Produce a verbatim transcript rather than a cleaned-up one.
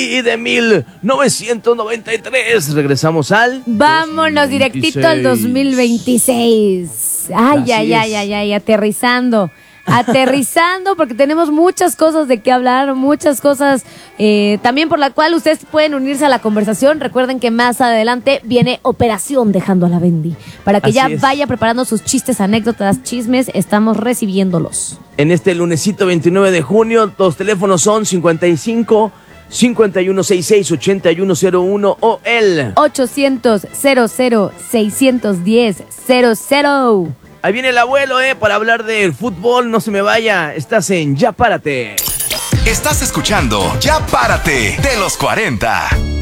y de mil novecientos noventa y tres regresamos al... Vámonos directito al dos mil veintiséis. Ay, ay, ay, ay, ay, aterrizando. Aterrizando porque tenemos muchas cosas de qué hablar, muchas cosas eh, también por la cual ustedes pueden unirse a la conversación. Recuerden que más adelante viene Operación Dejando a la Bendy. Para que Así ya es. vaya preparando sus chistes, anécdotas, chismes, estamos recibiéndolos. En este lunesito veintinueve de junio, los teléfonos son cincuenta y cinco, cincuenta y uno sesenta y seis, ochenta y uno cero uno o el... ochocientos, cero cero, seiscientos diez, cero cero. Ahí viene el abuelo, eh, para hablar del fútbol. No se me vaya, estás en Ya Párate. Estás escuchando Ya Párate de los cuarenta.